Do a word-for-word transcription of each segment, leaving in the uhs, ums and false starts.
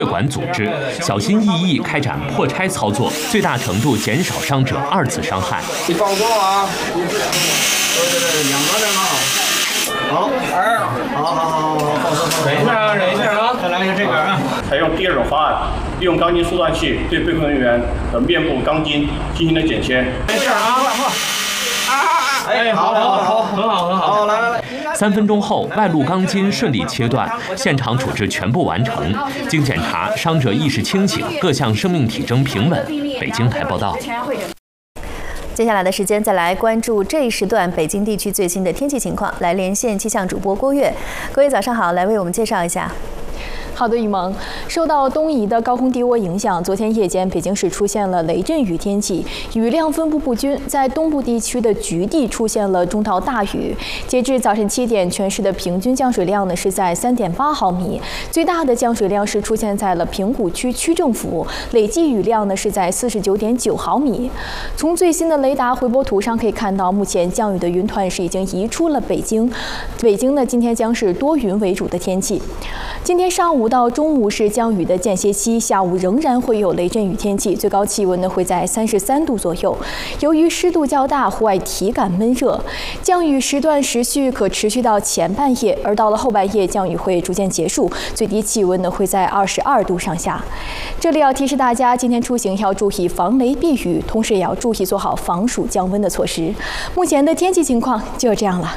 血管组织，小心翼翼开展破拆操作，最大程度减少伤者二次伤害。 你放松啊！对对对，两个人啊。好，二，好好好好，放松，忍一下啊，忍一下啊，再来一个这个啊。 采用第二种方案，利用钢筋疏断器对被困人员的面部钢筋进行了剪切。 没事啊，啊！哎，好好好，很好很好，来来来。 三分钟后，外露钢筋顺利切断，现场处置全部完成。经检查，伤者意识清醒，各项生命体征平稳。北京台报道。 接下来的时间，再来关注这一时段北京地区最新的天气情况。来连线气象主播郭月，郭月早上好，来为我们介绍一下。 好的，雨萌，受到东移的高空低涡影响，昨天夜间北京市出现了雷阵雨天气，雨量分布不均，在东部地区的局地出现了中到大雨。截至早晨七点，全市的平均降水量呢是在 三点八毫米，最大的降水量是出现在了平谷区区政府，累计雨量呢是在 四十九点九毫米。从最新的雷达回波图上可以看到，目前降雨的云团是已经移出了北京，北京呢今天将是多云为主的天气。今天上午到中午是降雨的间歇期，下午仍然会有雷阵雨天气，最高气温呢会在三十三度左右。由于湿度较大，户外体感闷热，降雨时段时序可持续到前半夜，而到了后半夜降雨会逐渐结束，最低气温呢会在二十二度上下。这里要提示大家，今天出行要注意防雷避雨，同时也要注意做好防暑降温的措施。目前的天气情况就这样了。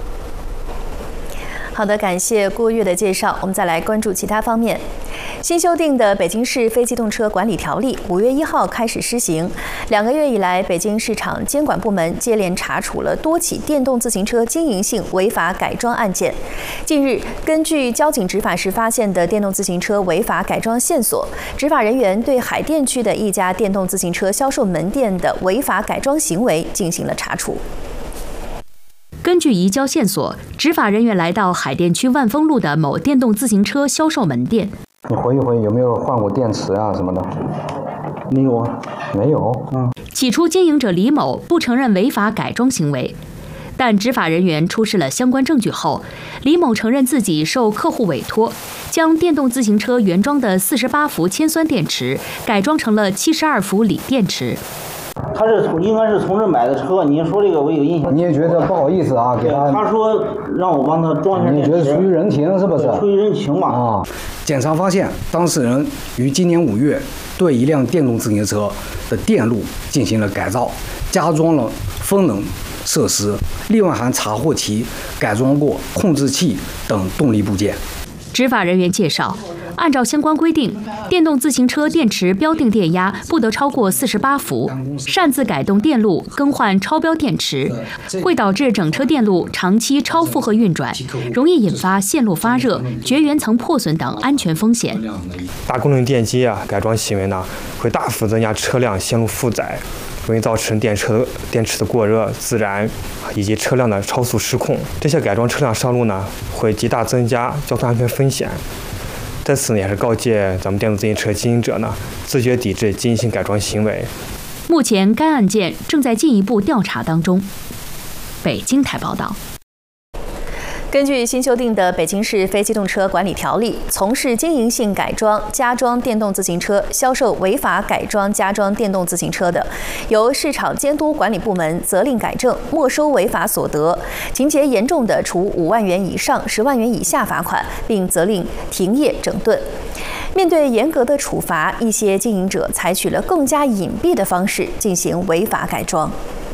好的，感谢郭月的介绍。我们再来关注其他方面。新修订的《北京市非机动车管理条例》五月一号开始施行。两个月以来，北京市场监管部门接连查处了多起电动自行车经营性违法改装案件。近日，根据交警执法时发现的电动自行车违法改装线索，执法人员对海淀区的一家电动自行车销售门店的违法改装行为进行了查处。 根据移交线索，执法人员来到海淀区万丰路的某电动自行车销售门店。 你回忆回忆，有没有换过电池啊什么的？ 没有啊， 没有。 嗯。起初，经营者李某不承认违法改装行为，但执法人员出示了相关证据后，李某承认自己受客户委托，将电动自行车原装的四十八伏铅酸电池改装成了七十二伏锂电池。 他是从应该是从这买的车，你说这个我有印象。 你也觉得不好意思啊？给他。 他说让我帮他装一下电池。 你觉得属于人情是不是？ 属于人情嘛。 啊，检查发现，当事人于今年五月对一辆电动自行车的电路进行了改造，加装了风能设施，另外还查获其改装过控制器等动力部件。 执法人员介绍，按照相关规定，电动自行车电池标定电压不得超过四十八伏，擅自改动电路、更换超标电池，会导致整车电路长期超负荷运转，容易引发线路发热、绝缘层破损等安全风险。 大功率电机啊，改装行为呢，会大幅增加车辆线路负载，容易造成电车电池的过热、自燃以及车辆的超速失控。这些改装车辆上路呢，会极大增加交通安全风险。在此呢，也是告诫咱们电动自行车经营者呢，自觉抵制经营性改装行为。 目前该案件正在进一步调查当中。北京台报道。 根据新修订的《北京市非机动车管理条例》，从事经营性改装、加装电动自行车、销售违法改装、加装电动自行车的，由市场监督管理部门责令改正，没收违法所得，情节严重的，处五万元以上十万元以下罚款，并责令停业整顿。面对严格的处罚，一些经营者采取了更加隐蔽的方式进行违法改装。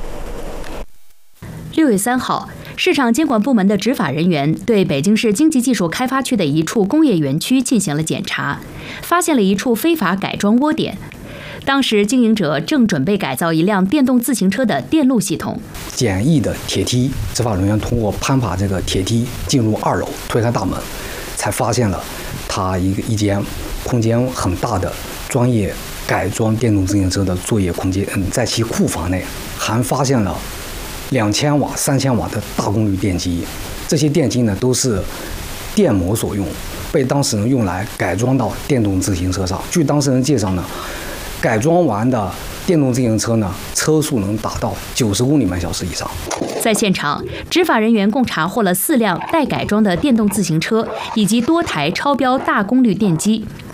六月三号。市场监管部门的执法人员对北京市经济技术开发区的一处工业园区进行了检查，发现了一处非法改装窝点。当时，经营者正准备改造一辆电动自行车的电路系统。 简易的铁梯，执法人员通过攀爬这个铁梯进入二楼，推开大门，才发现了它一个一间空间很大的专业改装电动自行车的作业空间。嗯，在其库房内还发现了两千瓦、三千瓦的大功率电机，这些电机呢都是电模所用，被当事人用来改装到电动自行车上。据当事人介绍呢，改装完的电动自行车呢，车速能达到九十公里每小时以上。 在现场，执法人员共查获了四辆待改装的电动自行车以及多台超标大功率电机。